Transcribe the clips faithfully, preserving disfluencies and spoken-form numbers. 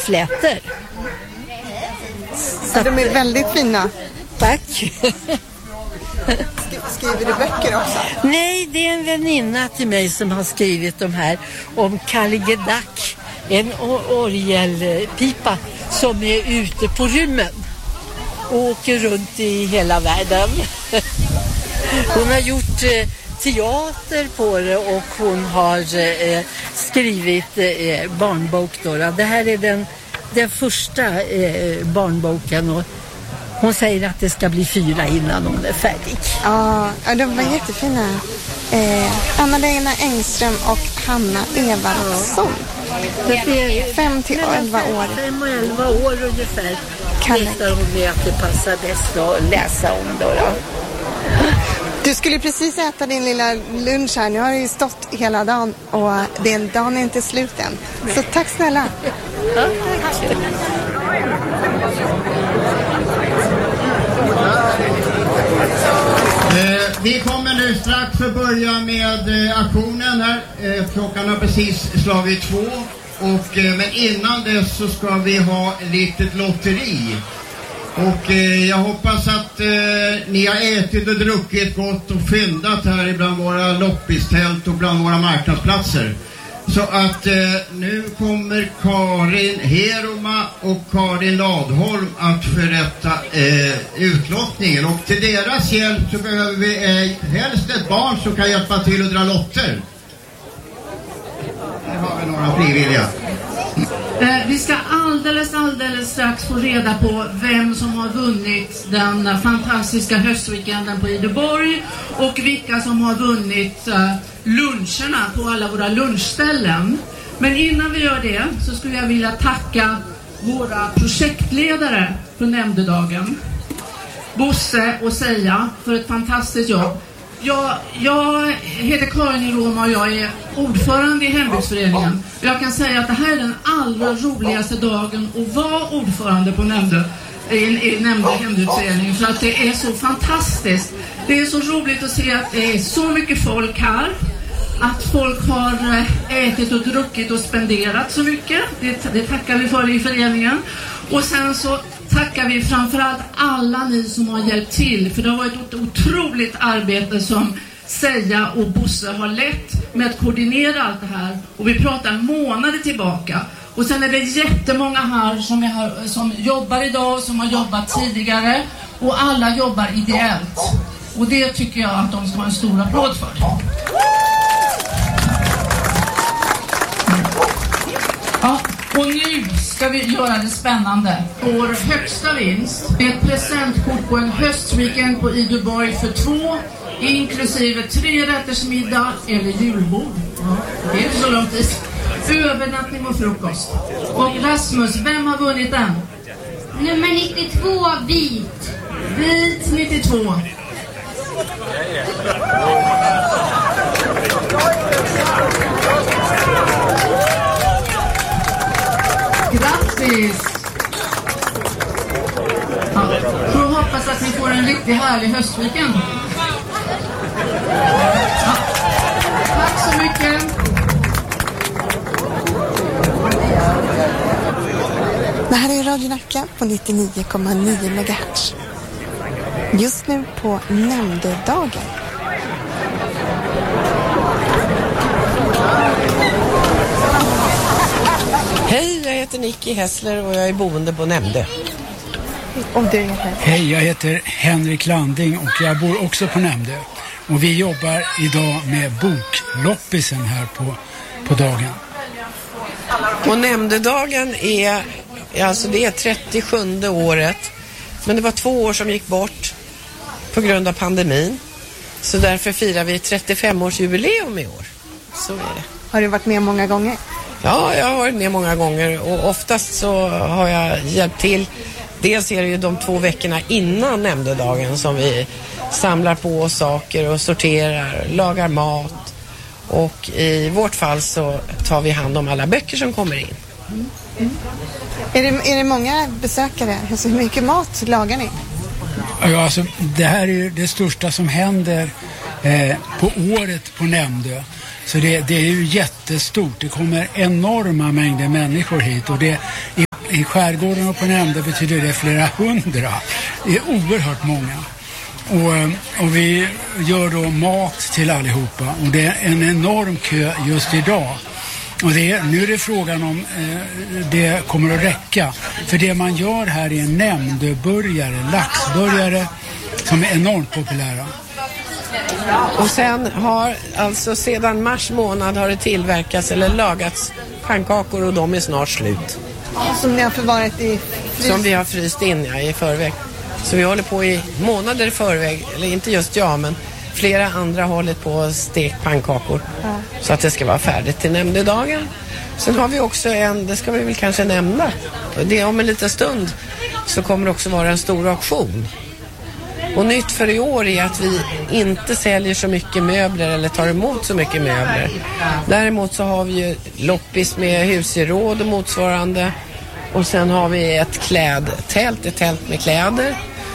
pamfletter. Ja, de är väldigt fina. Tack. Skriver du böcker också? Nej, det är en väninna till mig som har skrivit de här om Kalle Gedack, en orgelpipa som är ute på rymmen och åker runt i hela världen. Hon har gjort eh, teater på det och hon har eh, skrivit eh, barnbok då. Det här är den, den första eh, barnboken och hon säger att det ska bli fyra innan hon är färdig. Ja, de var jättefina. Eh, Anna-Lena Engström och Hanna Evardsson. Fem till elva år. Fem och elva år ungefär. Kalle. Vetar hon det att det passar bäst att läsa om då, då. Du skulle precis äta din lilla lunch här. Nu har du ju stått hela dagen och den dagen är inte slut än. Så tack snälla. Ja, tack. Eh, vi kommer nu strax att börja med eh, aktionen här. Eh, klockan har precis slagit två. Och, eh, men innan dess så ska vi ha ett litet lotteri. Och eh, jag hoppas att eh, ni har ätit och druckit gott och fyndat här bland våra loppistält och bland våra marknadsplatser. Så att eh, nu kommer Karin Heroma och Karin Ladholm att förrätta eh, utlottningen. Och till deras hjälp så behöver vi eh, helst ett barn som kan hjälpa till att dra lotter. Här har vi några frivilliga. Eh, vi ska alldeles, alldeles strax få reda på vem som har vunnit den fantastiska höstweekenden på Ideborg och vilka som har vunnit eh, luncherna på alla våra lunchställen. Men innan vi gör det så skulle jag vilja tacka våra projektledare för nämndedagen, Bosse och Seja, för ett fantastiskt jobb. Jag, jag heter Karin Heroma och jag är ordförande i hembygdsföreningen. Jag kan säga att det här är den allra roligaste dagen att vara ordförande på nämnde, i, i nämnde hembygdsföreningen. För att det är så fantastiskt. Det är så roligt att se att det är så mycket folk här. Att folk har ätit och druckit och spenderat så mycket. Det, det tackar vi för i föreningen. Och sen så tackar vi framförallt alla ni som har hjälpt till. För det har varit ett otroligt arbete som Seja och Bosse har lett med att koordinera allt det här. Och vi pratar månader tillbaka. Och sen är det jättemånga här som, är här, som jobbar idag, som har jobbat tidigare. Och alla jobbar ideellt. Och det tycker jag att de ska ha en stor applåd för. Ja, och nu ska vi göra det spännande. Vår högsta vinst är ett presentkort på en höstweekend på Ideborg för två, inklusive tre rätters middag eller julbord. Ja, det är inte så långt dit. Övernattning och frukost. Och Rasmus, vem har vunnit den? Nummer nittiotvå, vit. Vit nittiotvå. Grattis! Ja, får hoppas att ni får en riktigt härlig höstweekend. Ja. Tack så mycket! Det här är Radio Nacka på nittionio komma nio megahertz. Just nu på nämndedagen. Hej, jag heter Nicky Hessler och jag är boende på Nämnde. Och du heter? Hej, jag heter Henrik Landing och jag bor också på Nämnde. Och vi jobbar idag med bokloppisen här på, på dagen. Och Nämndedagen är, alltså det är trettiosjunde året. Men det var två år som gick bort på grund av pandemin. Så därför firar vi trettiofemårsjubileum i år. Så är det. Har du varit med många gånger? Ja, jag har varit med många gånger och oftast så har jag hjälpt till. Dels är det ju de två veckorna innan nämndedagen som vi samlar på oss saker och sorterar, lagar mat. Och i vårt fall så tar vi hand om alla böcker som kommer in. Mm. Mm. Är det, är det många besökare? Alltså, hur mycket mat lagar ni? Ja, alltså, det här är det största som händer eh, på året på Nämndö. Så det, det är ju jättestort. Det kommer enorma mängder människor hit och det är i skärgården och på Nämnde betyder det flera hundra. Det är oerhört många. Och, och vi gör då mat till allihopa. Och det är en enorm kö just idag. Och det är, nu är det frågan om eh, det kommer att räcka. För det man gör här är nämndeburgare, laxburgare som är enormt populära. Och sen har, alltså sedan mars månad har det tillverkats eller lagats pannkakor och de är snart slut. Som ni har förvarat i frys? Som vi har fryst in ja, i förväg. Så vi håller på i månader i förväg, eller inte just jag men flera andra har hållit på att steka pannkakor. Ja. Så att det ska vara färdigt till nämndedagen. Sen har vi också en, det ska vi väl kanske nämna. Det är om en liten stund så kommer det också vara en stor auktion. Och nytt för i år är att vi inte säljer så mycket möbler eller tar emot så mycket möbler. Däremot så har vi ju loppis med husgeråd och motsvarande. Och sen har vi ett klädtält, ett tält med kläder.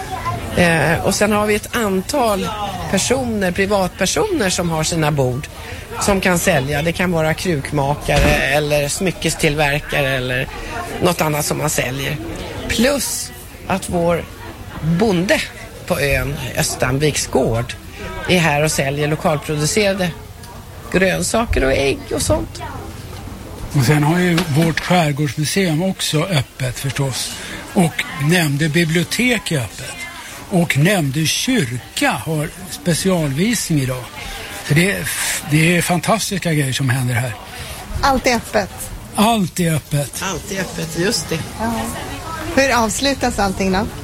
Eh, och sen har vi ett antal personer, privatpersoner som har sina bord som kan sälja. Det kan vara krukmakare eller smyckestillverkare eller något annat som man säljer. Plus att vår bonde på ön Östanviks gård är här och säljer lokalproducerade grönsaker och ägg och sånt. Och sen har ju vårt skärgårdsmuseum också öppet förstås. Och Nämnde bibliotek är öppet. Och Nämnde kyrka har specialvisning idag. Så det är, det är fantastiska grejer som händer här. Allt är öppet? Allt är öppet. Allt är öppet, just det. Ja. Hur avslutas allting då?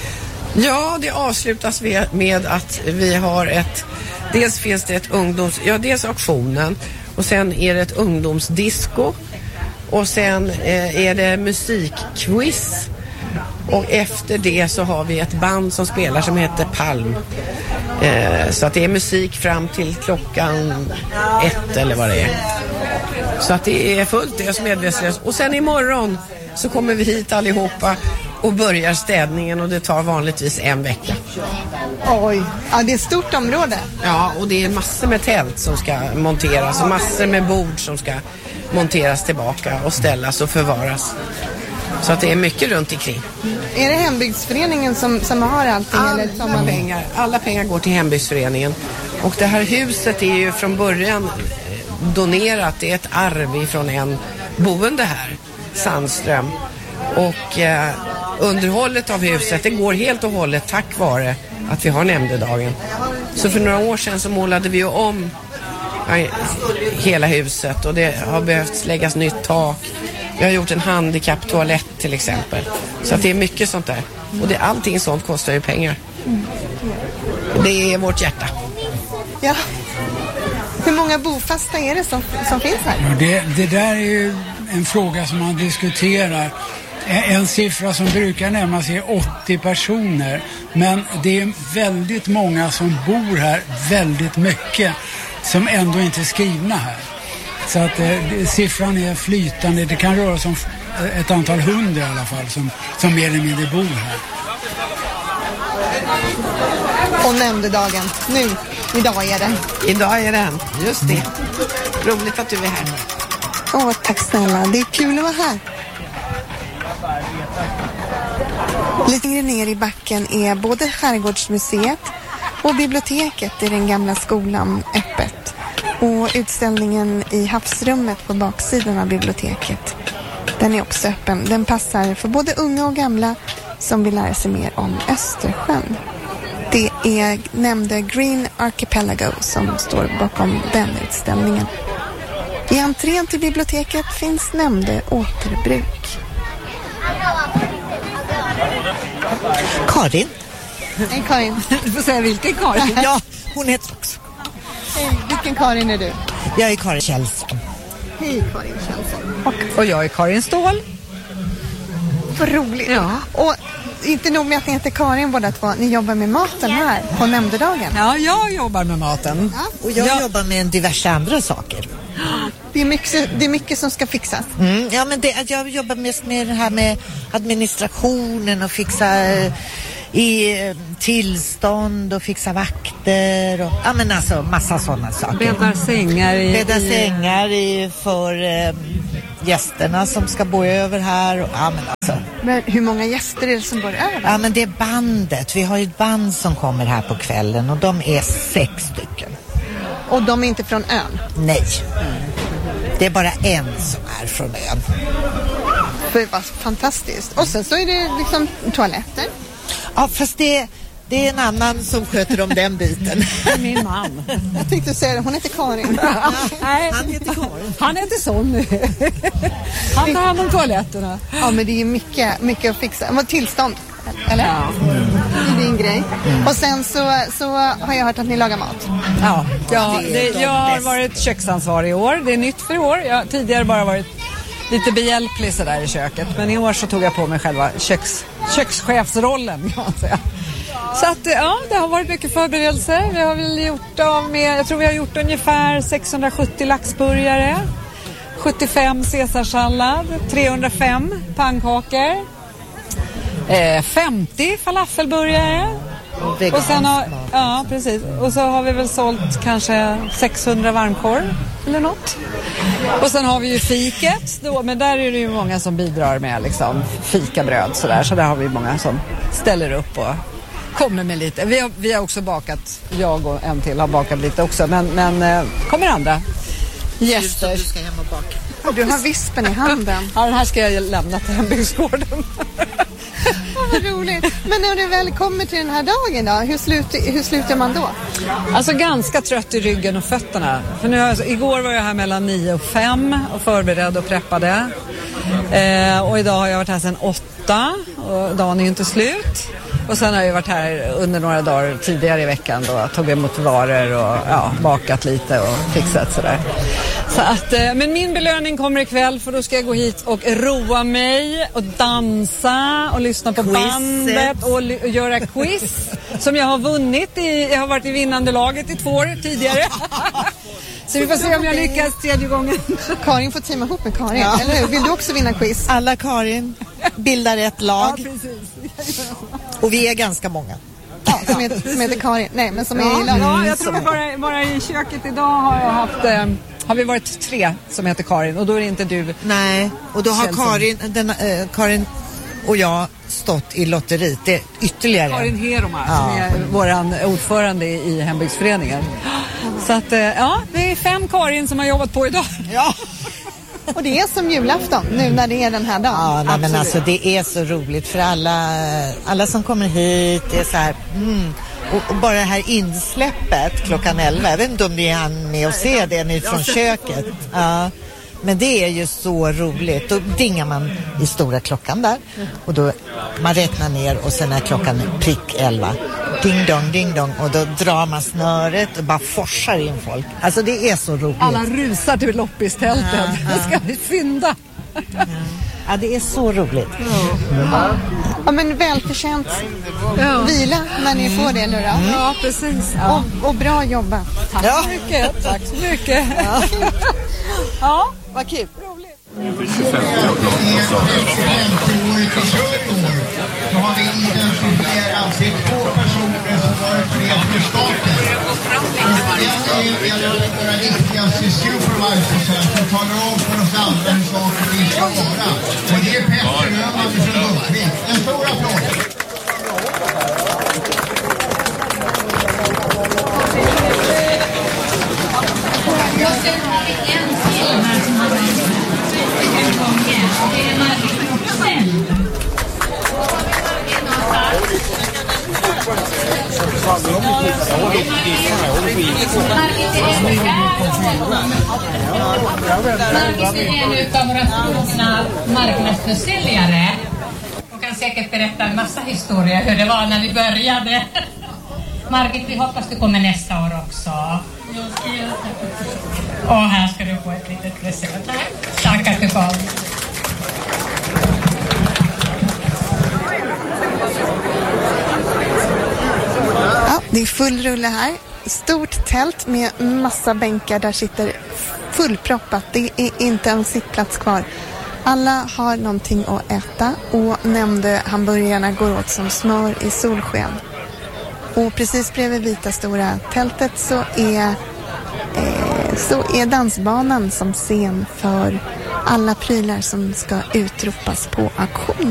Ja, det avslutas med att vi har ett, dels finns det ett ungdoms, ja dels auktionen och sen är det ett ungdomsdisco och sen eh, är det musikquiz och efter det så har vi ett band som spelar som heter Palm. Eh, så att det är musik fram till klockan ett eller vad det är. Så att det är fullt ös medvetslöst. Och sen imorgon så kommer vi hit allihopa och börjar städningen och det tar vanligtvis en vecka. Oj, ja det är ett stort område. Ja, och det är massor med tält som ska monteras och massor med bord som ska monteras tillbaka och ställas och förvaras. Så att det är mycket runt omkring. Är det hembygdsföreningen som, som har allting? Alla, eller som man... pengar, alla pengar går till hembygdsföreningen. Och det här huset är ju från början donerat. Det är ett arv från en boende här, Sandström. Och eh, underhållet av huset det går helt och hållet tack vare att vi har nämndedagen. Så för några år sedan så målade vi om ja, hela huset och det har behövt läggas nytt tak. Vi har gjort en handikapptoalett till exempel. Så att det är mycket sånt där. Och det, allting sånt kostar ju pengar. Det är vårt hjärta. Ja. Hur många bofasta är det som, som finns här? Ja, det, det där är ju en fråga som man diskuterar. En siffra som brukar nämnas är åttio personer. Men det är väldigt många som bor här väldigt mycket som ändå inte är skrivna här. Så att eh, siffran är flytande. Det kan röra sig om ett antal hundra i alla fall som, som mer eller mindre bor här. Och nämndedagen. Nu, idag är den. Idag är den, just det. Roligt att du är här. Åh, tack snälla. Det är kul att vara här. Lite längre ner i backen är både Skärgårdsmuseet och biblioteket i den gamla skolan öppet. Och utställningen i havsrummet på baksidan av biblioteket, den är också öppen. Den passar för både unga och gamla som vill lära sig mer om Östersjön. Det är nämnde Green Archipelago som står bakom den utställningen. I entrén till biblioteket finns nämnde återbruk. Karin. Hej Karin. Du får säga vilken Karin. Ja, hon heter också. Hej, vilken Karin är du? Jag är Karin Kjellson. Hej Karin Kjellson. Och, och jag är Karin Ståhl. Vad roligt. Ja. Och inte nog med att ni heter Karin båda två, ni jobbar med maten här på nämndedagen. Ja, jag jobbar med maten. Ja. Och jag ja. jobbar med en diverse andra saker. Det är mycket, det är mycket som ska fixas. Mm, ja, men det, jag jobbar mest med det här med administrationen och fixa i tillstånd och fixa vakter och ja, men alltså massa sådana saker. Bäddar sängar i, Bäddar sängar i för eh, gästerna som ska bo över här. Och, ja, men, alltså. Men hur många gäster är det som bor över? Ja, men det är bandet. Vi har ju ett band som kommer här på kvällen och de är sex stycken. Och de är inte från ön? Nej. Det är bara en som är från ön. Det var fantastiskt. Och sen så är det liksom toaletter. Ja, fast det, det är en annan som sköter om den biten. Min man. Jag tänkte säga det, hon heter Karin. Nej, han heter Karin. Han heter Sonny. Han tar hand om toaletterna. Ja, men det är mycket, mycket att fixa. Vad tillstånd, eller? Ja. Det är din grej. Mm. Och sen så, så har jag hört att ni lagar mat. Ja, ja det, jag har varit köksansvarig i år. Det är nytt för i år. Jag har tidigare bara varit lite behjälplig sådär i köket. Men i år så tog jag på mig själva köks, kökschefsrollen, kan man säga. Så att ja, det har varit mycket förberedelser. Vi har väl gjort av med, jag tror vi har gjort ungefär sexhundrasjuttio laxburgare, sjuttiofem caesarsallad, trehundrafem pannkakor, eh, femtio falafelburgare. Och sen har, ja, precis. Och så har vi väl sålt kanske sexhundra varmkorv eller något. Och sen har vi ju fiket då, men där är det ju många som bidrar med liksom fikabröd sådär. Så där har vi många som ställer upp och kommer med lite. Vi har, vi har också bakat, jag och en till har bakat lite också, men, men eh, kommer andra gäster. Du ska hem och baka. Du har vispen i handen. Ja, den här ska jag lämna till hembygdsgården. Vad roligt. Men när du väl kommer till den här dagen då, hur, slut, hur slutar man då? Alltså ganska trött i ryggen och fötterna. För nu, alltså, igår var jag här mellan nio och fem och förberedde och preppade. Eh, och idag har jag varit här sedan åtta och dagen är ju inte slut. Och sen har jag varit här under några dagar tidigare i veckan då, tagit emot varor och ja, bakat lite och fixat sådär. Så att, men min belöning kommer ikväll, för då ska jag gå hit och roa mig och dansa och lyssna på Quizet. bandet och, och göra quiz som jag har vunnit i, jag har varit i vinnande laget i två år tidigare. Så vi får se om jag lyckas tredje gången. Karin får teama ihop med Karin, ja. eller hur? Vill du också vinna quiz? Alla Karin bildar ett lag. Ja, precis. Och vi är ganska många. Ja, som heter, som heter Karin. Nej, men som ja, är i lag. Ja, jag tror bara, bara i köket idag har jag haft... Eh, har vi varit tre som heter Karin, och då är det inte du. Nej, och då har Karin, den, äh, Karin och jag stått i lotteriet. Det är ytterligare. Karin Heroma, ja. som är våran ordförande i hembygdsföreningen. Så att, ja, det är fem Karin som har jobbat på idag. Ja. Och det är som julafton nu när det är den här dagen. Ja, nej, men alltså det är så roligt för alla, alla som kommer hit. Det är så här, mm. och, och bara det här insläppet klockan elva. Jag vet inte om ni är med och ser det ni från köket. Ja. Men det är ju så roligt. Då dingar man i stora klockan där. Och då man räknar ner och sen är klockan prick elva. Ding dong, ding dong. Och då drar man snöret och bara forsar in folk. Alltså det är så roligt. Alla rusar till loppistältet. Ja, ja. Det ska vi fynda. Ja. Ja, det är så roligt. Ja, ja men välförtjänt ja. Vila när ni får det nu då. Mm. Ja, precis. Ja. Och, och bra jobbat. Tack ja. så mycket. Tack så mycket. Ja, ja vad kul. Roligt. Så har vi identifierat två personer som varit med för staten. En är våra viktigaste supervisors här som talar om för oss andra hur saker vi ska vara. Och det är Petter Öhman från Uppvik. En stor applåd! Och sen har vi en film här som har varit en gång igen. Det är Margit Forsell. Margit är en av våra trogna marknadsförsäljare och kan säkert berätta en massa historier hur det var när vi började. Margit, vi hoppas du kommer nästa år också. Och här ska du få ett litet present. Tack att du kom. Ja, det är full rulle här. Stort tält med massa bänkar där sitter fullproppat. Det är inte en sittplats kvar. Alla har någonting att äta och nämnde hamburgarna går åt som smör i solsken. Och precis bredvid vita stora tältet så är, eh, så är dansbanan som scen för alla prylar som ska utropas på auktionen.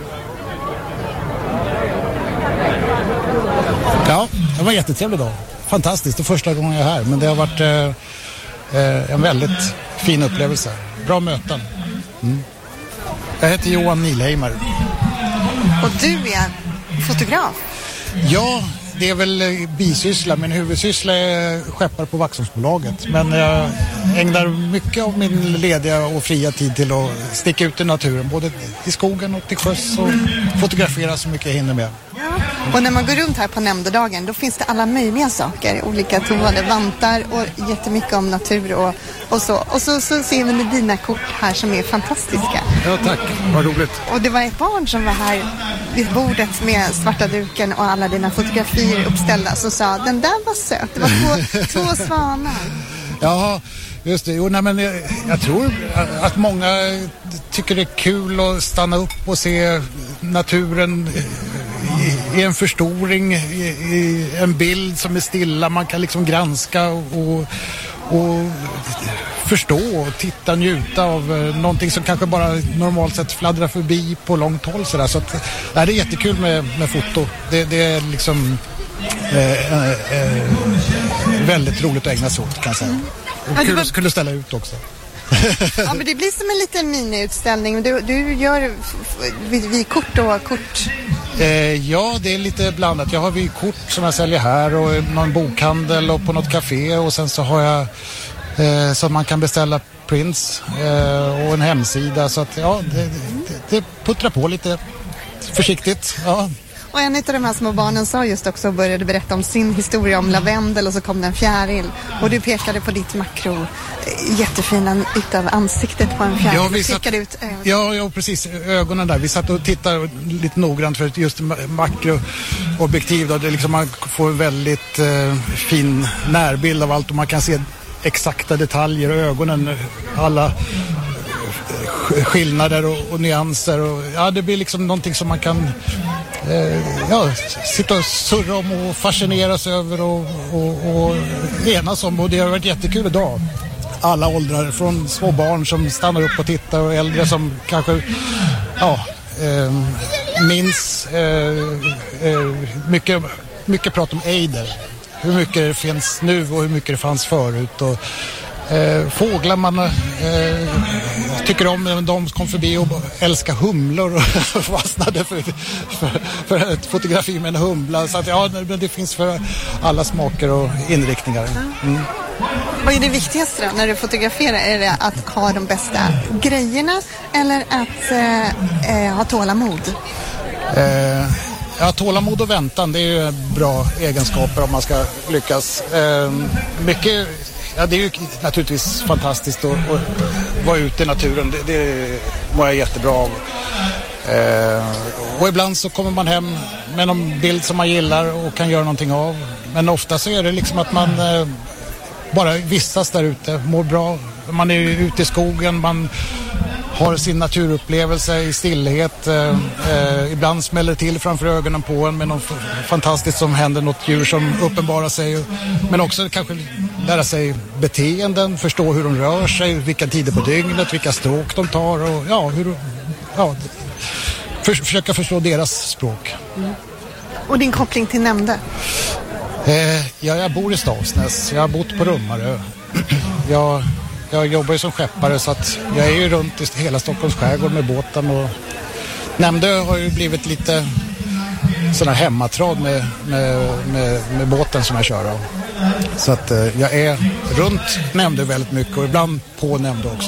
Ja, det var en jättetrevlig dag. Fantastiskt, det är första gången jag är här. Men det har varit eh, en väldigt fin upplevelse. Bra möten. Mm. Jag heter Johan Nilheimer. Och du är fotograf? Ja, det är väl bisyssla. Min huvudsyssla är skeppare på Vaxholmsbolaget. Men jag ägnar mycket av min lediga och fria tid till att sticka ut i naturen. Både i skogen och till sjöss och fotografera så mycket jag hinner med. Och när man går runt här på nämndedagen, då finns det alla möjliga saker. Olika tovade vantar och jättemycket om natur och, och så. Och så, så ser vi dina kort här som är fantastiska. Ja, tack. Vad roligt. Och det var ett barn som var här vid bordet med svarta duken och alla dina fotografier uppställda som sa, den där var söt. Det var två, två svanar. Ja, just det. Jo, nej, men jag, jag tror att många tycker det är kul att stanna upp och se naturen i, i en förstoring, i, i en bild som är stilla. Man kan liksom granska och, och förstå och titta, njuta av någonting som kanske bara normalt sett fladdrar förbi på långt håll. Så, så att, det är jättekul med, med foto. Det, det är liksom eh, eh, väldigt roligt att ägna sig åt, kan jag säga. Och kul att skulle ställa ut också. Ja, men det blir som en liten miniutställning. Du, du gör vykort och kort. Eh, ja, det är lite blandat. Jag har vykort som jag säljer här och någon bokhandel och på något café. Och sen så har jag eh, så att man kan beställa prints eh, och en hemsida. Så att ja, det, det, det puttrar på lite försiktigt. Ja. Och en av de här små barnen sa just också och började berätta om sin historia om lavendel och så kom det en fjäril. Och du pekade på ditt makro, jättefina utav ansiktet på en fjäril. Ja, vi satt, ut ja, ja, precis. Ögonen där. Vi satt och tittade lite noggrant för just makroobjektiv. Då, det liksom, man får en väldigt eh, fin närbild av allt och man kan se exakta detaljer och ögonen, alla skillnader och, och nyanser. Och, ja, det blir liksom någonting som man kan eh, ja, sitta och surra om och fascineras över och, och, och enas om. Och det har varit jättekul idag. Alla åldrar, från små barn som stannar upp och tittar och äldre som kanske ja, eh, minns eh, eh, mycket, mycket prat om ejder. Hur mycket det finns nu och hur mycket det fanns förut. Och Eh, fåglar man eh, tycker om, de kom förbi och älskar humlor och fastnade för, för, för ett fotografi med en humla. Så att, ja, det finns för alla smaker och inriktningar. Mm. Vad är det viktigaste då när du fotograferar? Är det att ha de bästa grejerna eller att eh, ha tålamod? Eh, ja, tålamod och väntan, det är ju bra egenskaper om man ska lyckas. Eh, mycket Ja, det är ju naturligtvis fantastiskt att, att vara ute i naturen. Det, det mår jag jättebra av. Eh, och ibland så kommer man hem med någon bild som man gillar och kan göra någonting av. Men ofta så är det liksom att man eh, bara vistas där ute, mår bra. Man är ute i skogen, man har sin naturupplevelse i stillhet. Eh, eh, ibland smäller det till framför ögonen på en med något fantastiskt som händer, något djur som uppenbarar sig. Men också kanske lära sig beteenden, förstå hur de rör sig, vilka tider på dygnet, vilka stråk de tar och ja, hur, ja för, försöka förstå deras språk. Mm. Och din koppling till Nämnde? Eh, ja, jag bor i Stavsnäs. Jag har bott på Rummarö. jag, jag jobbar ju som skeppare så att jag är ju runt i hela Stockholms skärgård med båten och Nämnde har ju blivit lite sån här hemmatrad med, med, med, med båten som jag kör av. Så att eh, jag är runt Nämnde väldigt mycket och ibland på Nämnde också.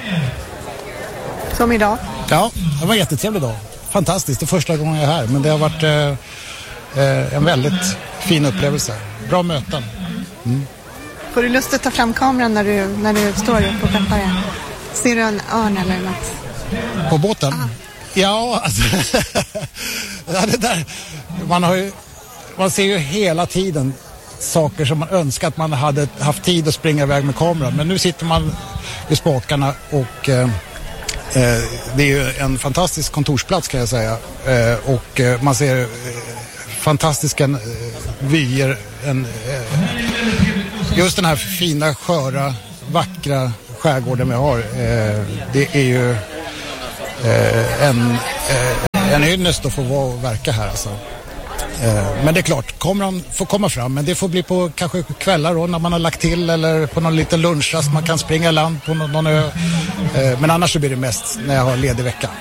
Som idag? Ja, det var en jättetrevlig dag. Fantastiskt, det är första gången jag är här. Men det har varit eh, eh, en väldigt fin upplevelse. Bra möten. Mm. Får du lust att ta fram kameran när du, när du står på skeppare? Ser du en örn eller något? På båten? Ah. Ja, alltså, ja, det där. Man, har ju, man ser ju hela tiden saker som man önskar att man hade haft tid att springa iväg med kameran. Men nu sitter man i spakarna och eh, eh, det är ju en fantastisk kontorsplats kan jag säga. Eh, och eh, man ser eh, fantastiska eh, vyer. En, eh, just den här fina, sköra, vackra skärgården vi har. Eh, det är ju eh, en, eh, en ynnest att få vara och verka här alltså. Men det är klart, kommer han få komma fram, men det får bli på kanske kvällar då, när man har lagt till, eller på någon liten lunchrast man kan springa i land på någon, någon ö. Men annars så blir det mest när jag har ledig vecka.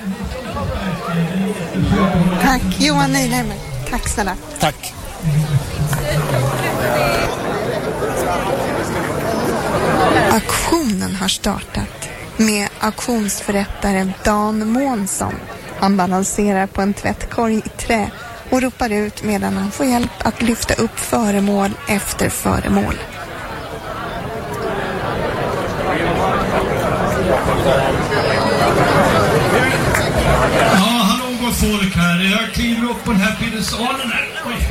Tack Johan Neilheimer. Tack snälla. Tack. Auktionen har startat med auktionsförrättare Dan Månsson. Han balanserar på en tvättkorg i trä och ropar ut medan han får hjälp att lyfta upp föremål efter föremål. Ja, hallå gott folk här. Jag kliver upp på den här piedestalen här. Oj.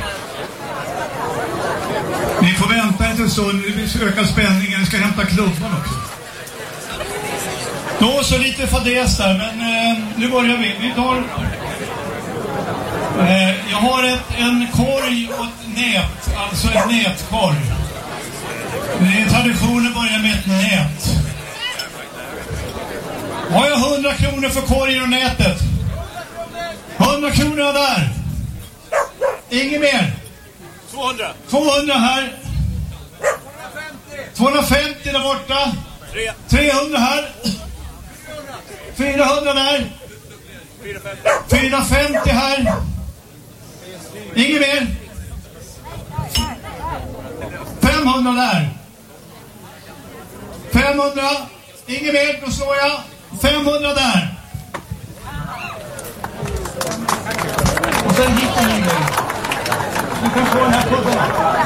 Ni får vänta en stund, vi vill öka spänningen, jag ska hämta klubban också. Då så lite fadäs där, men eh, nu börjar vi. Vi tar... Eh, jag har ett, en korg och ett nät, alltså ett nätkorg. Det är traditionen att börja med ett nät. Har jag hundra kronor för korgen och nätet? hundra kronor där. Inget mer. tvåhundra. tvåhundra här. tvåhundrafemtio där borta. trehundra här. fyrahundra där. fyrahundrafemtio här. Inget mer. femhundra där. femhundra. Inget mer, då slår jag. femhundra där. Och sen hittar ni mig. Du kan få den här kudden.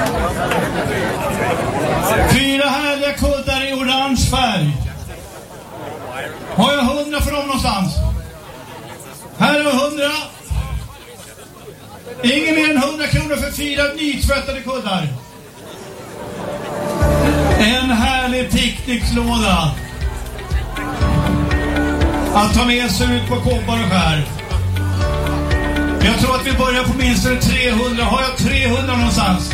Fyra härliga kuddar i orange färg. Har jag hundra för dem någonstans? Här har jag hundra. Ingen mer än hundra kronor för fyra nytvättade kuddar. En härlig picknickslåda att ta med sig ut på kobbar och skär. Jag tror att vi börjar på minst trehundra. Har jag trehundra någonstans?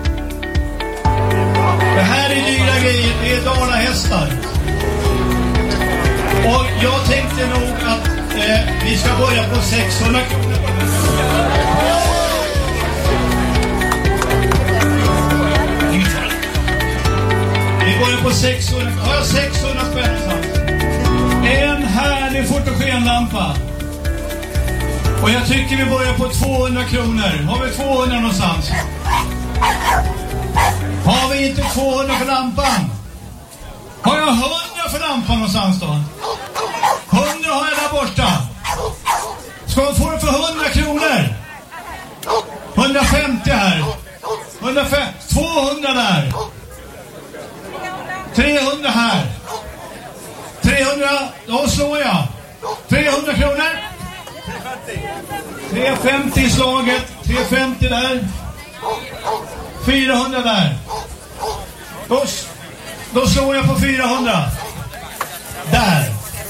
Det här är dyra grejer. Det är dalahästar. Och jag tänkte nog att eh, vi ska börja på sexhundra kronor. Vi börjar på sexhundra. Har jag sexhundra spänn någonstans? En härlig fotogenlampa. Och jag tycker vi börjar på tvåhundra kronor. Har vi tvåhundra någonstans? Har vi inte tvåhundra för lampan? Har jag hundra för lampan någonstans då? hundra har jag där borta. Ska man få det för hundra kronor? hundrafemtio här. hundrafemtio. tvåhundra där. trehundra här. trehundra. Då slår jag. trehundra kronor. trehundrafemtio i slaget. trehundrafemtio där. fyrahundra där. Då, då slår jag på fyrahundra. Där.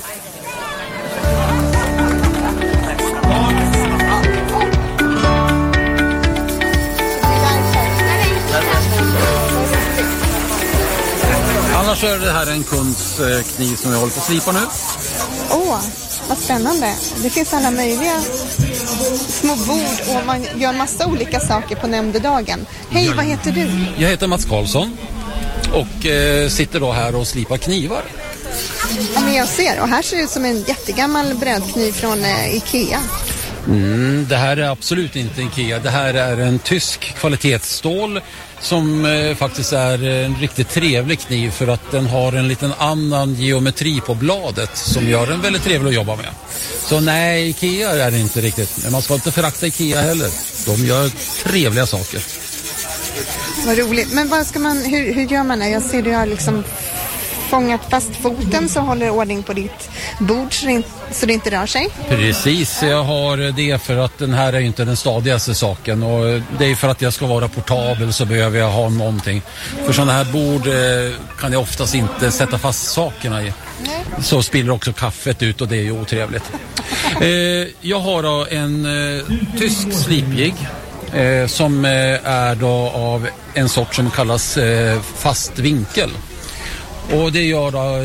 Annars är det här en kunds kniv som jag håller på att slipa nu. Åh, oh, vad spännande. Det finns alla möjliga små bord och man gör massa olika saker på nämndedagen. Hej, vad heter du? Jag heter Mats Karlsson och eh, sitter då här och slipar knivar. Ja, men jag ser. Och här ser det ut som en jättegammal brödkniv från eh, Ikea. Mm, det här är absolut inte Ikea. Det här är en tysk kvalitetsstål som eh, faktiskt är en riktigt trevlig kniv för att den har en liten annan geometri på bladet som gör den väldigt trevlig att jobba med. Så nej, Ikea är det inte riktigt. Men man ska inte förakta Ikea heller. De gör trevliga saker. Vad roligt. Men vad ska man, hur, hur gör man det? Jag ser du har liksom fångat fast foten så håller ordning på ditt bord så det, inte, så det inte rör sig. Precis, jag har det för att den här är inte den stadigaste saken och det är för att jag ska vara portabel så behöver jag ha någonting. För sådana här bord eh, kan jag oftast inte sätta fast sakerna i. Nej. Så spiller också kaffet ut och det är ju otrevligt. eh, jag har då en eh, tysk slipjigg eh, som eh, är då av en sort som kallas eh, fast vinkel. Och det gör då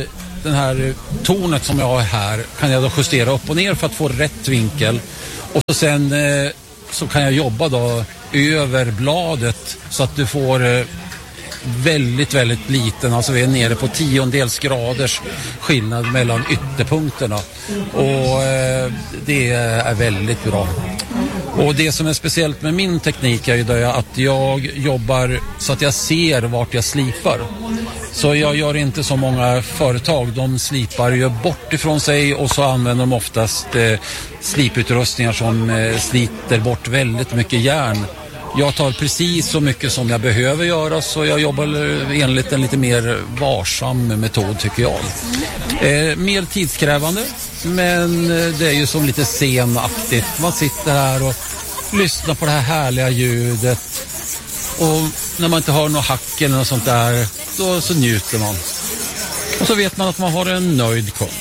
den här tornet som jag har här kan jag då justera upp och ner för att få rätt vinkel. Och så sen eh, så kan jag jobba då över bladet så att du får eh, väldigt, väldigt liten, alltså vi är nere på tiondels graders skillnad mellan ytterpunkterna. Och eh, det är väldigt bra. Och det som är speciellt med min teknik är ju då att jag jobbar så att jag ser vart jag slipar. Så jag gör inte så många företag, de slipar ju bort ifrån sig och så använder de oftast eh, sliputrustningar som eh, sliter bort väldigt mycket järn. Jag tar precis så mycket som jag behöver göra, så jag jobbar enligt en lite mer varsam metod tycker jag. Eh, mer tidskrävande, men det är ju som lite scenaktigt. Man sitter här och lyssnar på det här härliga ljudet och när man inte har något hack eller något sånt där, då så njuter man. Och så vet man att man har en nöjd kund.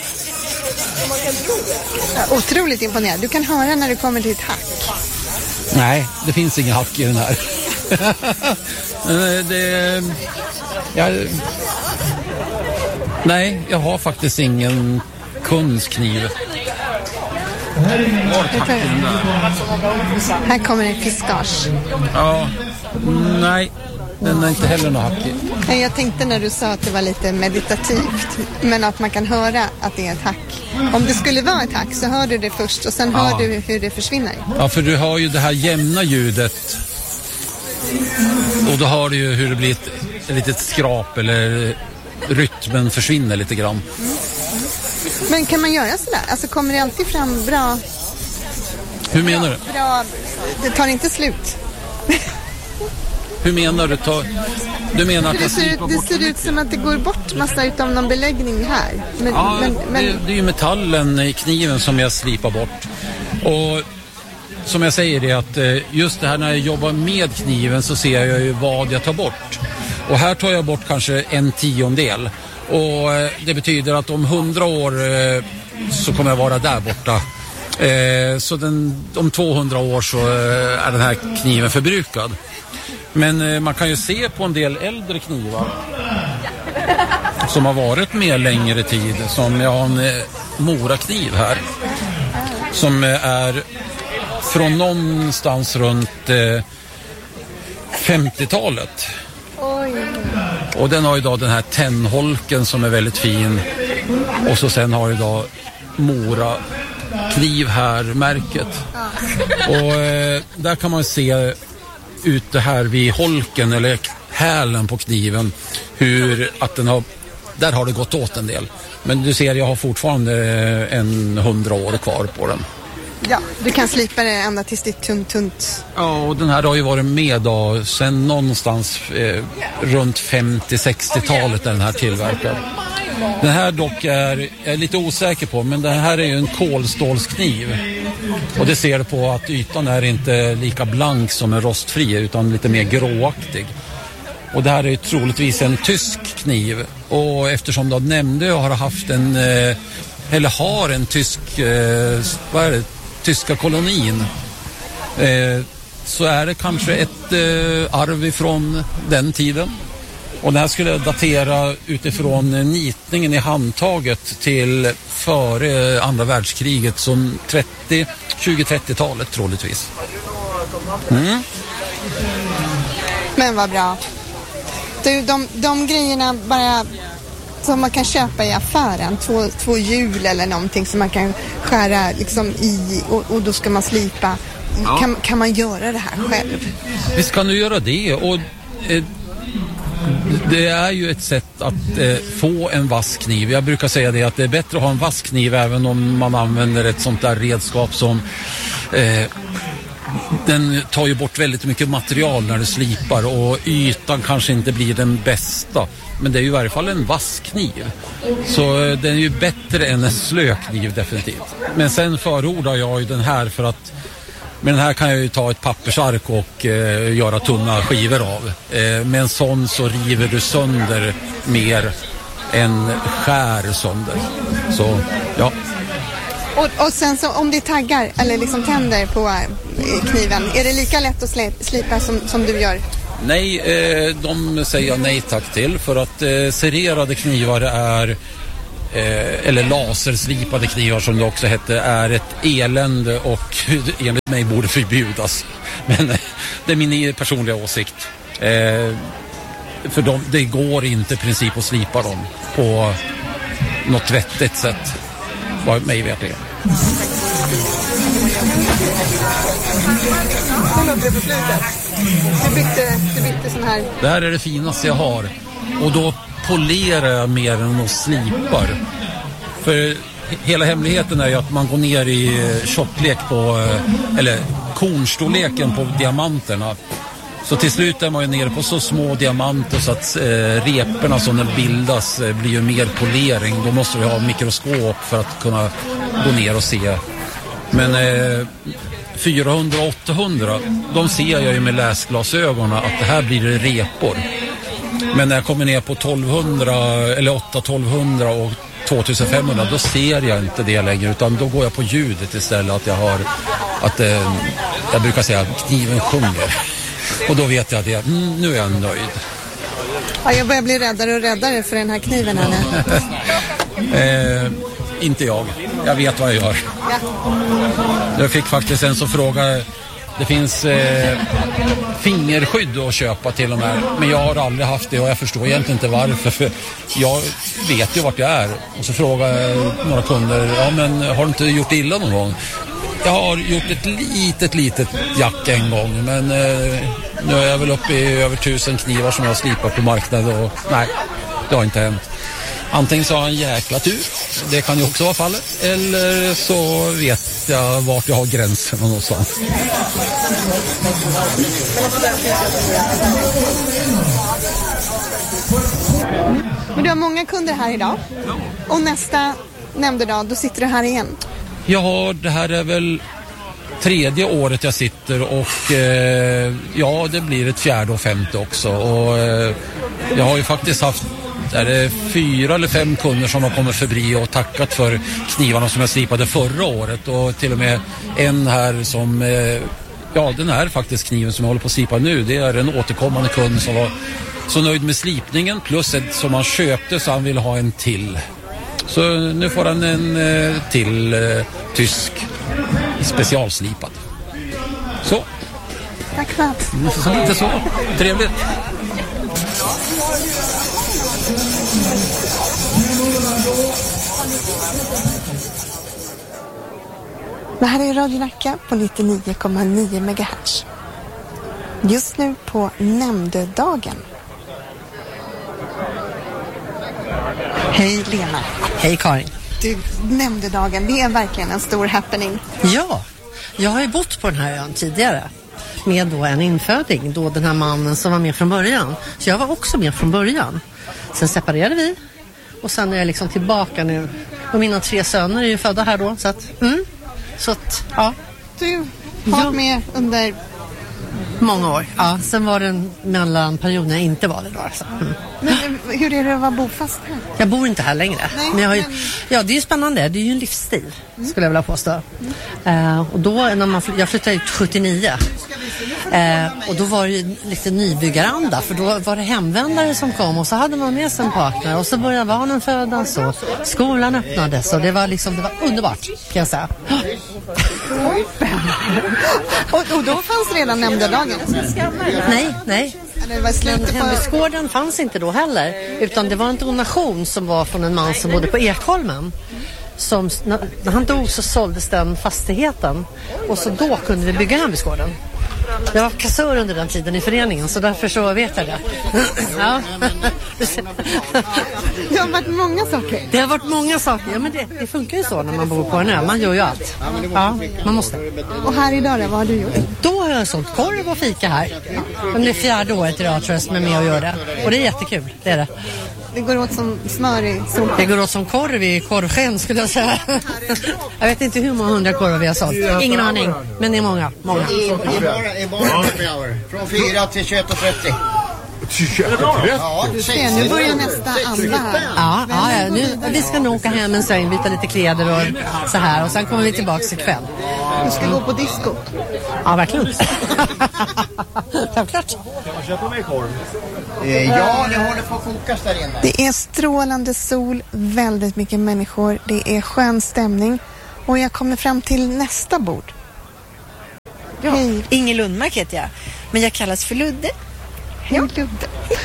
Otroligt imponerad. Du kan höra när du kommer till ett hack. Nej, det finns inga hack i den här. det, jag, nej, jag har faktiskt ingen kundskniv. Här kommer en fiskage. Ja, nej, den är inte heller någon hack i. Jag tänkte när du sa att det var lite meditativt, men att man kan höra att det är ett hack. Om det skulle vara ett hack så hör du det först och sen ja. hör du hur det försvinner. Ja, för du har ju det här jämna ljudet och då hör du ju hur det blir ett, ett litet skrap eller rytmen försvinner lite grann. Mm. Men kan man göra sådär? Alltså kommer det alltid fram bra... Hur menar bra, du? Bra, det tar inte slut. Hur menar du? Ta, du menar att det jag ser, det ser ut som att det går bort massa utav någon beläggning här. Men, ja, men, men... Det, det är ju metallen i kniven som jag slipar bort. Och som jag säger det att just det här när jag jobbar med kniven så ser jag ju vad jag tar bort. Och här tar jag bort kanske en tiondel. Och det betyder att om hundra år så kommer jag vara där borta. Så den, om tvåhundra år så är den här kniven förbrukad. Men man kan ju se på en del äldre knivar som har varit med längre tid. Som jag har en morakniv här som är från någonstans runt femtiotalet. Och den har idag den här tennholken som är väldigt fin. Och så sen har idag Mora kniv här märket. Och eh, där kan man se ute här vid holken eller hälen på kniven hur att den har, där har det gått åt en del. Men du ser, jag har fortfarande en hundra år kvar på den. Ja, du kan slipa det ända tills det är tunt, tunt. Ja, och den här har ju varit med då sen någonstans eh, runt femtio-sextiotalet där den här tillverkad. Den här dock är jag är lite osäker på, men den här är ju en kolstålskniv. Och det ser du på att ytan är inte lika blank som en rostfri utan lite mer gråaktig. Och det här är ju troligtvis en tysk kniv. Och eftersom du nämnde jag har haft en, eller har en tysk, vad är det, tyska kolonin. Så är det kanske ett arv ifrån den tiden. Och det här skulle jag datera utifrån nitningen i handtaget till före andra världskriget som trettio, tjugo-trettiotalet troligtvis. Mm. Men vad bra. Du, de, de grejerna bara som man kan köpa i affären, två, två hjul eller någonting som man kan skära liksom i och, och då ska man slipa. Ja. Kan, kan man göra det här själv? Visst kan du göra det och... Eh, det är ju ett sätt att eh, få en vass kniv. Jag brukar säga det att det är bättre att ha en vass kniv även om man använder ett sånt där redskap som eh, den tar ju bort väldigt mycket material när det slipar och ytan kanske inte blir den bästa. Men det är ju i varje fall en vass kniv. Så eh, den är ju bättre än en slö kniv definitivt. Men sen förordar jag ju den här för att men den här kan jag ju ta ett pappersark och eh, göra tunna skivor av. Eh, med en sån så river du sönder mer än skär sönder. Så, ja. Och, och sen så om det är taggar eller liksom tänder på eh, kniven, är det lika lätt att sli- slipa som, som du gör? Nej, eh, de säger jag nej tack till. För att eh, sererade knivar är eh, eller laserslipade knivar som det också hette, är ett elände och enligt mig borde förbjudas. Men eh, det är min personliga åsikt. Eh, för de, det går inte i princip att slipa dem på något vettigt sätt, vad mig vet det. Du bytte, du bytte sån här. Det här är det finaste jag har. Och då polerar jag mer än att slipar. För hela hemligheten är ju att man går ner i tjocklek på, eller kornstorleken på diamanterna. Så till slut är man ju nere på så små diamanter så att eh, reporna som den bildas eh, blir ju mer polering. Då måste du ha mikroskop för att kunna gå ner och se. Men eh, fyrahundra och åttahundra, de ser jag ju med läsglasögonen att det här blir repor. Men när jag kommer ner på tolvhundra eller åtta tolvhundra och tvåtusenfemhundra, då ser jag inte det längre, utan då går jag på ljudet istället, att jag har att eh, jag brukar säga att kniven sjunger. Och då vet jag att jag, mm, nu är jag nöjd. Ja, jag börjar bli räddare och räddare för den här kniven här nu. eh, inte jag. Jag vet vad jag gör. Ja. Jag fick faktiskt en som frågade. Det finns eh, fingerskydd att köpa till och med. Men jag har aldrig haft det och jag förstår egentligen inte varför. För jag vet ju vart jag är. Och så frågar några kunder, ja men har du inte gjort illa någon gång? Jag har gjort ett litet, litet jack en gång. Men eh, nu är jag väl uppe i över tusen knivar som jag slipar på marknaden. Och nej, det har inte hänt. Antingen så har jag en jäkla tur, det kan ju också vara fallet. Eller så vet jag vart jag har gränsen och någonstans. Men du har många kunder här idag. Och nästa nämnde dag, då sitter du här igen. Ja, det här är väl tredje året jag sitter och eh, ja, det blir ett fjärde och femte också. Och eh, jag har ju faktiskt haft är det fyra eller fem kunder som har kommit förbi och tackat för knivarna som jag slipade förra året. Och till och med en här som, eh, ja den här faktiskt kniven som jag håller på att slipa nu, det är en återkommande kund som var så nöjd med slipningen plus ett som han köpte så han vill ha en till. Så nu får han en eh, till eh, tysk specialslipad. Så. Tack för att. Inte så. Trevligt. Det här är Radio Nacka på nittionio komma nio megahertz. Just nu på nämndedagen. Hej Lena. Hej Karin. Du, nämndedagen, det är verkligen en stor happening. Ja, jag har ju bott på den här ön tidigare. Med då en inföding, då den här mannen som var med från början. Så jag var också med från början. Sen separerade vi. Och sen är jag liksom tillbaka nu. Och mina tre söner är ju födda här då. Så att, mm. Så att, ja. Du har ja. med under... Många år. Ja, sen var det en mellanperiod när jag inte var det då. Alltså. Mm. Men hur är det att vara bofast här? Jag bor inte här längre. Nej, men jag har ju, men... Ja, det är ju spännande. Det är ju en livsstil, mm. skulle jag vilja påstå. Mm. Uh, och då, när man, jag flyttade ut sjuttionio. Uh, och då var det lite nybyggaranda. För då var det hemvändare som kom. Och så hade man med sig en partner. Och så började barnen födas. Och skolan öppnades. Och det var liksom, det var underbart, kan jag säga. och, och då fanns redan nämndedagen? Nej, nej. Men hembygdsgården fanns inte då heller. Utan det var en donation som var från en man som bodde på Ekholmen. Som, när han dog så såldes den fastigheten. Och så då kunde vi bygga hembygdsgården. Jag var kassör under den tiden i föreningen, så därför så vet jag det. Ja. Det har varit många saker. Det har varit många saker, ja, men det, det funkar ju så när man bor på en ö. Man gör ju allt. Ja, man måste. Och här idag då, vad har du gjort? Då har jag sålt korv och fika här. Det är fjärde året idag tror jag som är med och gör det. Och det är jättekul, det är det. Det går åt som smör i solen. Det går åt som korv i korvsken skulle jag säga. Jag vet inte hur många hundra korvar vi har sålt. Ingen aning, men det är många. många. I, i bara, i bara happy hour. Från fyra till tjugoett och trettio. Ja, du ser, nu börjar nästa andra här. Ja, ja, ja nu, vi ska nog åka hem en sväng, byta lite kläder och så här. Och sen kommer vi tillbaka ikväll. Du ska gå på disco. Ja, verkligen. Självklart. Jag köper mig korv. Eh, ja, det håller på att kokas där inne. Det är strålande sol, väldigt mycket människor. Det är skön stämning. Och jag kommer fram till nästa bord. Ja. Hej. Inger Lundmark heter jag. Men jag kallas för Ludde. Hej ja. Ludde.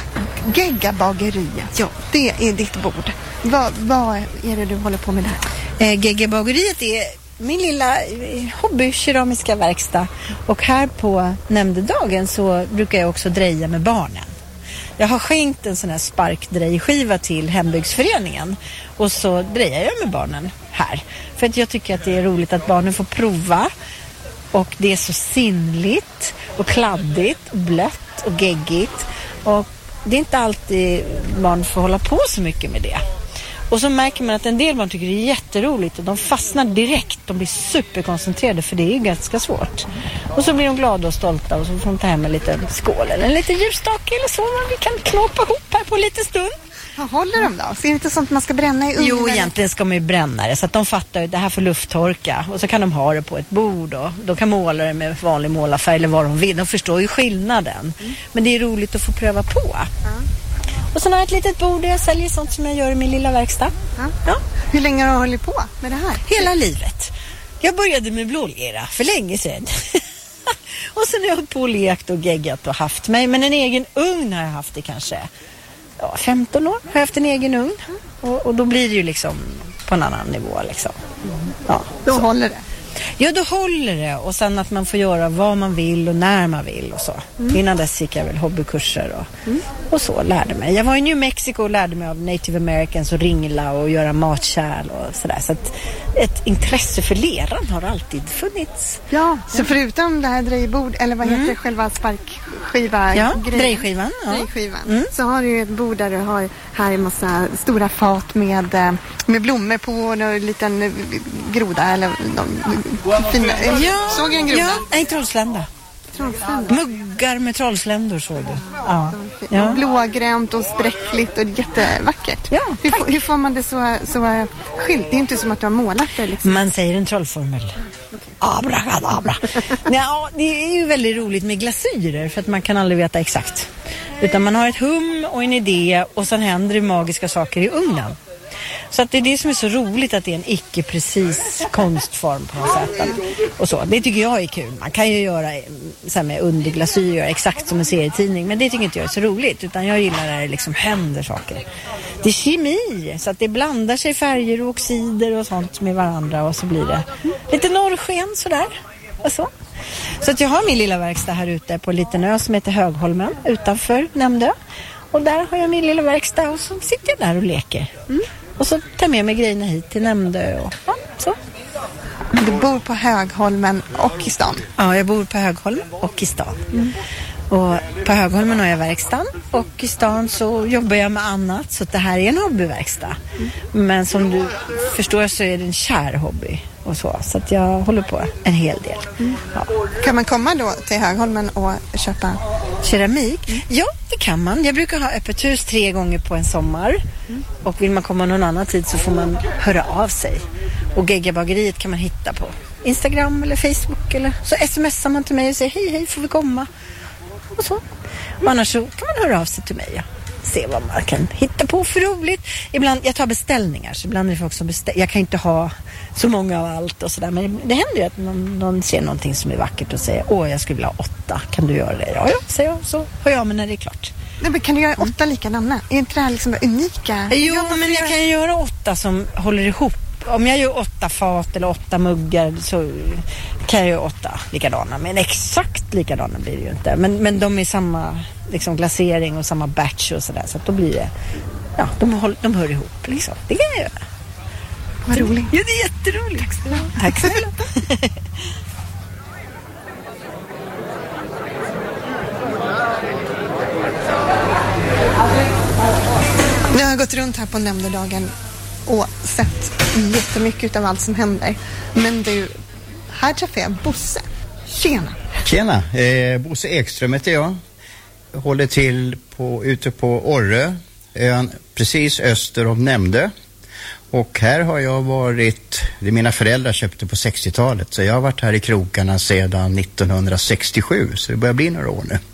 Geggabageriet. Ja, det är ditt bord. Vad, vad är det du håller på med där? Eh, Geggabageriet är min lilla hobbykeramiska verkstad. Och här på nämndedagen så brukar jag också dreja med barnen. Jag har skänkt en sån här sparkdrejskiva till hembygdsföreningen. Och så drejar jag med barnen här. För att jag tycker att det är roligt att barnen får prova. Och det är så sinnligt och kladdigt och blött och geggigt. Och det är inte alltid barn får hålla på så mycket med det. Och så märker man att en del barn tycker det är jätteroligt och de fastnar direkt. De blir superkoncentrerade för det är ju ganska svårt. Och så blir de glada och stolta och så får de ta hem en liten skål eller en liten ljusstake eller så. Vi kan knåpa ihop här på en liten stund. Vad håller de då? Så är det inte sånt man ska bränna i ugnen? Jo, egentligen ska man ju bränna det så att de fattar att det här får lufttorka. Och så kan de ha det på ett bord och de kan måla det med vanlig målarfärg eller vad de vill. De förstår ju skillnaden. Mm. Men det är roligt att få pröva på. Mm. Och sen har jag ett litet bord där jag säljer sånt som jag gör i min lilla verkstad. Mm. Ja. Hur länge har du hållit på med det här? Hela livet. Jag började med blålera för länge sedan. Och sen har jag hållit på och lekt och geggat och haft mig. Men en egen ugn har jag haft i kanske ja, femton år. Har jag haft en egen ugn. Mm. Och, och då blir det ju liksom på en annan nivå liksom. Ja, då så. Håller det. Ja, då håller det. Och sen att man får göra vad man vill och när man vill och så. Mm. Innan dess gick jag väl hobbykurser och, mm. och så lärde mig. Jag var i New Mexico och lärde mig av Native Americans och ringla och göra matkärl och sådär. Så att ett intresse för leran har alltid funnits. Ja, så förutom det här drejbord, eller vad heter mm. det, själva sparkskiva? Ja, drejskivan. Ja. drejskivan. Mm. Så har du ju ett bord där du har här en massa stora fat med, med blommor på och en liten groda eller någon fina, ja, såg en groda? Ja, nej, trollslända. trollslända. Muggar med trollsländor såg du. Ja. Ja. Blågrönt och spräckligt och jättevackert. Ja, hur, hur får man det så, så skilt? Det är inte som att du har målat det. Liksom. Man säger en trollformel. Abracadabra. Ja, det är ju väldigt roligt med glasyrer för att man kan aldrig veta exakt. Utan man har ett hum och en idé och sen händer det magiska saker i ugnen. Så att det är det som är så roligt att det är en icke-precis konstform på något sätt. Och så. Det tycker jag är kul. Man kan ju göra så här med underglasyr exakt som en serietidning. Men det tycker inte jag är så roligt. Utan jag gillar när det liksom händer saker. Det är kemi. Så att det blandar sig färger och oxider och sånt med varandra. Och så blir det lite norrsken sådär. Och så. Så att jag har min lilla verkstad här ute på en liten ö som heter Högholmen utanför Nämndö. Och där har jag min lilla verkstad och så sitter jag där och leker. Mm. Och så tar jag med mig grejerna hit till Nämndö och ja, så. Du bor på Högholmen och i stan? Ja, jag bor på Högholmen och i stan. Mm. Och på Högholmen har jag verkstaden och i stan så jobbar jag med annat så att det här är en hobbyverkstad. Mm. Men som du förstår så är det en kär hobby och så. Så att jag håller på en hel del. Mm. Ja. Kan man komma då till Högholmen och köpa keramik? Mm. Ja, det kan man. Jag brukar ha öppet hus tre gånger på en sommar. Mm. Och vill man komma någon annan tid så får man höra av sig. Och Geggabageriet kan man hitta på Instagram eller Facebook. Eller så smsar man till mig och säger hej, hej, får vi komma? Och så. Och annars så kan man höra av sig till mig. Ja. Se vad man kan hitta på för roligt. Ibland, jag tar beställningar så ibland är det också beställ- jag kan inte ha så många av allt och sådär. Men det händer ju att någon, någon ser någonting som är vackert och säger åh, jag skulle vilja ha åtta. Kan du göra det? Ja, ja, säger jag. Så hör jag med när det är klart. Nej, men kan du göra åtta likadana? Är inte det här liksom unika? Jo, jag men jag kan göra åtta som håller ihop. Om jag gör åtta fat eller åtta muggar så kan jag göra åtta likadana. Men exakt likadana blir det ju inte. Men, men de är samma liksom, glasering och samma batch och sådär. Så att då blir det, ja, de, håll, de hör ihop liksom. Det kan jag göra. Vad roligt. Ja, det är jätteroligt. Tack så mycket. Tack så Jag har gått runt här på nämndedagen och sett jättemycket av allt som händer. Men du, här träffar jag Bosse. Tjena. Tjena, eh, Bosse Ekström heter jag. håller till på, ute på Orrö, ön precis öster om Nämndö. Och här har jag varit, det mina föräldrar köpte på sextiotalet, så jag har varit här i krokarna sedan nittonhundrasextiosju, så det börjar bli några år nu.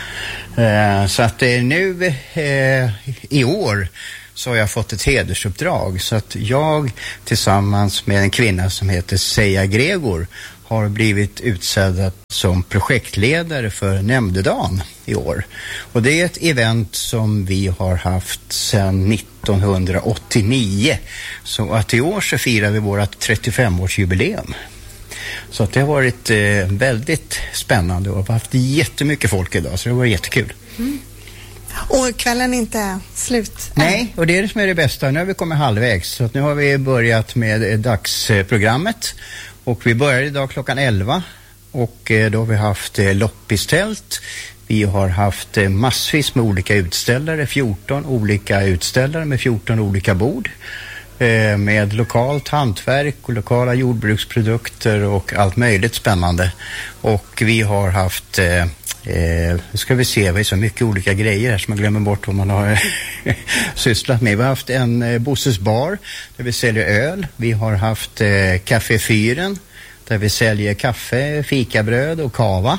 Eh, så att eh, nu eh, i år så har jag fått ett hedersuppdrag, så att jag tillsammans med en kvinna som heter Seja Gregor har blivit utsedd som projektledare för Nämndedagen i år. Och det är ett event som vi har haft sedan nittonhundraåttionio. Så att i år så firar vi vårt trettiofemårsjubileum. Så att det har varit eh, väldigt spännande och vi har haft jättemycket folk idag, så det var jättekul. Mm. Och kvällen är inte slut? Nej, och det är det som är det bästa. Nu har vi kommit halvvägs, så att nu har vi börjat med dagsprogrammet. Och vi börjar idag klockan elva och eh, då har vi haft eh, loppistält. Vi har haft eh, massvis med olika utställare, fjorton olika utställare med fjorton olika bord. Eh, med lokalt hantverk och lokala jordbruksprodukter och allt möjligt spännande. Och vi har haft, eh, eh, ska vi se, vi har så mycket olika grejer här som man glömmer bort vad man har sysslat med. Vi har haft en eh, Bosses bar där vi säljer öl. Vi har haft eh, Café Fyren där vi säljer kaffe, fikabröd och kava.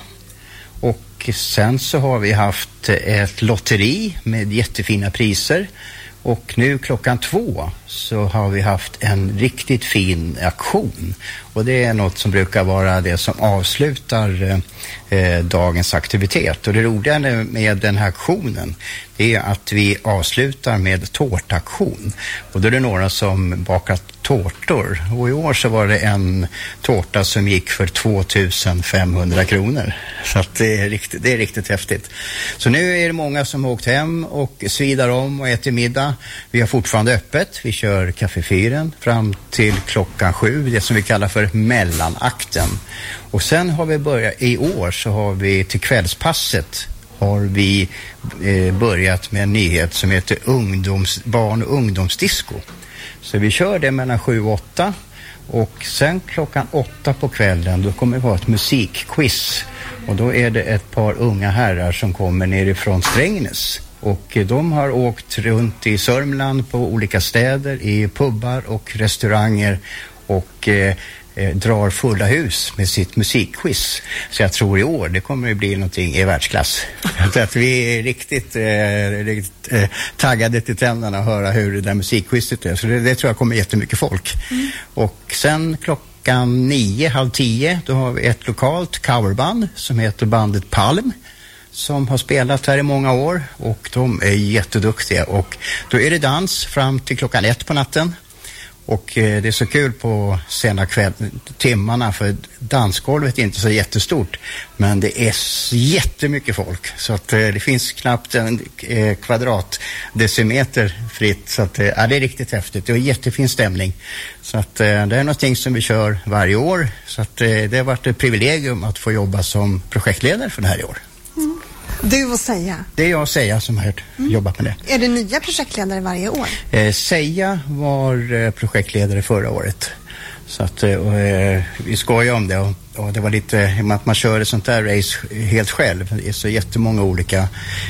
Och sen så har vi haft ett lotteri med jättefina priser. Och nu klockan två så har vi haft en riktigt fin aktion. Och det är något som brukar vara det som avslutar eh, dagens aktivitet. Och det roliga med den här aktionen, det är att vi avslutar med tårtaktion. Och då är det några som bakar tårtor. Och i år så var det en tårta som gick för tvåtusen femhundra kronor. Så att det är riktigt, det är riktigt häftigt. Så nu är det många som har åkt hem och svidar om och äter middag. Vi har fortfarande öppet. Vi kör Café Fyren fram till klockan sju. Det som vi kallar för mellanakten. Och sen har vi börjat, i år så har vi till kvällspasset har vi eh, börjat med en nyhet som heter ungdoms, barn- och ungdomsdisco. Så vi kör det mellan sju och åtta. Och sen klockan åtta på kvällen då kommer det vara ett musikquiz. Och då är det ett par unga herrar som kommer nerifrån Strängnäs. Och de har åkt runt i Sörmland på olika städer, i pubbar och restauranger och eh, drar fulla hus med sitt musikquiz. Så jag tror i år det kommer att bli någonting i världsklass. Så att vi är riktigt, eh, riktigt eh, taggade till tänderna att höra hur det där musikquizet är. Så det, det tror jag kommer jättemycket folk. Mm. Och sen klockan nio, halv tio, då har vi ett lokalt coverband som heter bandet Palm, som har spelat här i många år och de är jätteduktiga. Och då är det dans fram till klockan ett på natten. Och eh, det är så kul på sena kväll, timmarna, för dansgolvet är inte så jättestort, men det är jättemycket folk, så att eh, det finns knappt en eh, kvadratdecimeter fritt, så att eh, ja, det är riktigt häftigt. Det är jättefin stämning, så att eh, det är någonting som vi kör varje år, så att eh, det har varit ett privilegium att få jobba som projektledare för det här i år. Mm. Du och Seja? Det är jag och Seja som har mm. jobbat med det. Är det nya projektledare varje år? Eh, Seja var eh, projektledare förra året. Så att och, eh, vi skojar om det och, och det var lite, att man kör ett sånt där race helt själv. Det är så jättemånga olika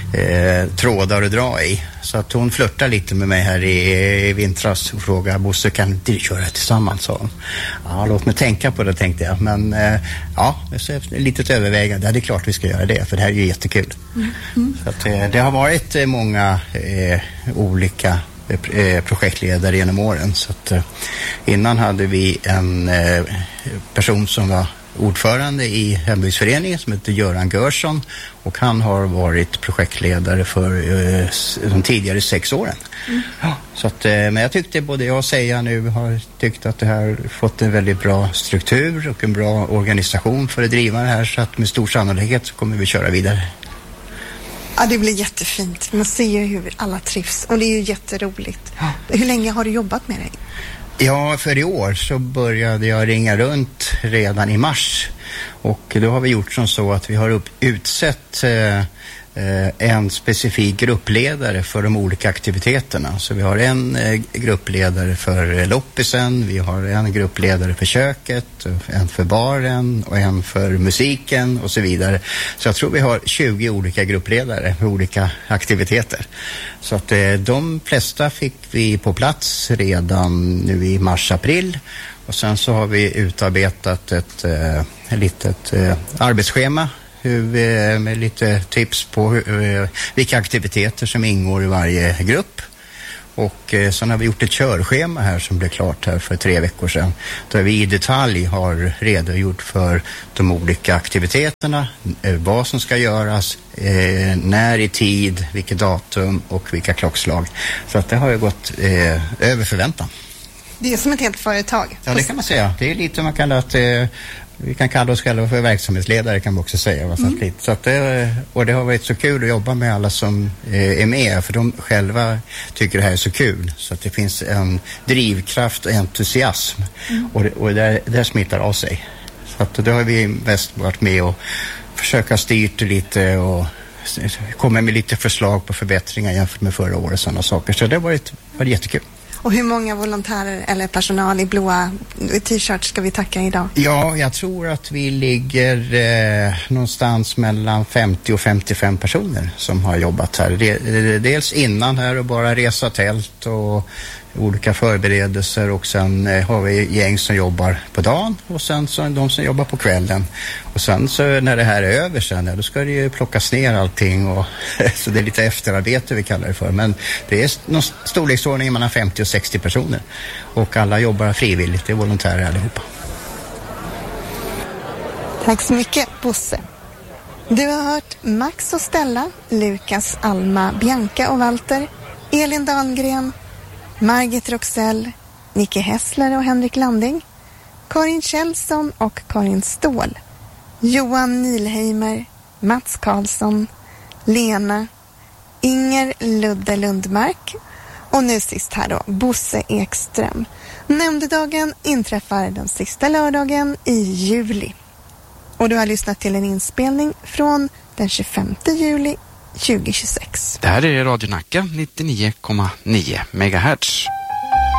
eh, trådar att dra i. Så att hon flörtar lite med mig här i, i vintras och frågade: Bosse, kan inte vi köra tillsammans? Sa hon. Ja, låt mig tänka på det, tänkte jag. Men eh, ja, det är ett litet övervägande. Ja, det är klart vi ska göra det, för det här är ju jättekul. Mm. Mm. Så att, eh, det har varit eh, många eh, olika projektledare genom åren. Så att, eh, innan hade vi en eh, person som var ordförande i hembygdsföreningen som heter Göran Görsson, och han har varit projektledare för eh, de tidigare sex åren. Mm. Ja, så att, eh, men jag tyckte, både jag och Seja nu har tyckt att det här fått en väldigt bra struktur och en bra organisation för att driva det här, så att med stor sannolikhet så kommer vi köra vidare. Ja, det blir jättefint. Man ser ju hur alla trivs och det är ju jätteroligt. Ja. Hur länge har du jobbat med det? Ja, för i år så började jag ringa runt redan i mars. Och då har vi gjort som så att vi har upp, utsett eh, en specifik gruppledare för de olika aktiviteterna. Så vi har en gruppledare för loppisen, vi har en gruppledare för köket, en för baren och en för musiken och så vidare. Så jag tror vi har tjugo olika gruppledare för olika aktiviteter. Så att de flesta fick vi på plats redan nu i mars-april. Och sen så har vi utarbetat ett, ett litet arbetsschema med lite tips på hur, vilka aktiviteter som ingår i varje grupp. Och eh, sen har vi gjort ett körschema här som blev klart här för tre veckor sedan. Där vi i detalj har redogjort för de olika aktiviteterna, eh, vad som ska göras, eh, när i tid, vilket datum och vilka klockslag. Så att det har ju gått eh, över förväntan. Det är som ett helt företag. Ja, det kan man säga. Det är lite man kallar att... Eh, Vi kan kalla oss själva för verksamhetsledare, kan man också säga. Mm. Så att det, och det har varit så kul att jobba med alla som eh, är med, för de själva tycker det här är så kul. Så att det finns en drivkraft och entusiasm. Mm. Och, det, och det, det smittar av sig. Så att då har vi mest varit med och försöka styrt lite och komma med lite förslag på förbättringar jämfört med förra året, sådana saker. Så det har varit, varit jättekul. Och hur många volontärer eller personal i blåa t-shirts ska vi tacka idag? Ja, jag tror att vi ligger eh, någonstans mellan femtio och femtiofem personer som har jobbat här. Dels innan här och bara resa tält och olika förberedelser, och sen eh, har vi gäng som jobbar på dagen och sen så de som jobbar på kvällen. Och sen så när det här är över sen, ja, då ska det ju plockas ner allting, och så det är lite efterarbete vi kallar det för. Men det är någon storleksordning mellan femtio och sextio personer, och alla jobbar frivilligt, det är volontärer allihopa. Tack så mycket, Bosse. Du har hört Max och Stella, Lukas, Alma, Bianca och Walter, Elin Dahlgren, Margit Roxell, Nicke Hessler och Henrik Landing, Karin Kjellson och Karin Ståhl, Johan Nilheimer, Mats Karlsson, Lena, Inger Ludde Lundmark och nu sist här då Bosse Ekström. Nämndedagen inträffar den sista lördagen i juli. Och du har lyssnat till en inspelning från den tjugofemte juli tjugohundratjugosex. Det här är Radio Nacka nittionio komma nio megahertz.